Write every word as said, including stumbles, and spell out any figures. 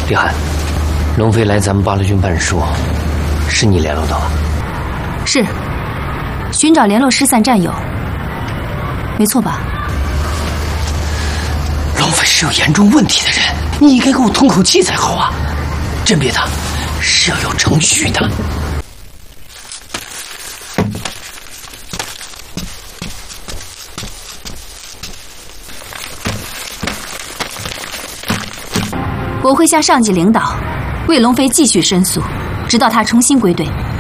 李涵，龙飞来咱们八路军办事处，是你联络的吧？ 是，寻找联络失散战友，没错吧？ 龙飞是有严重问题的人，你应该给我通口气才好啊！甄别他是要有程序的。 我会向上级领导，为龙飞继续申诉，直到他重新归队。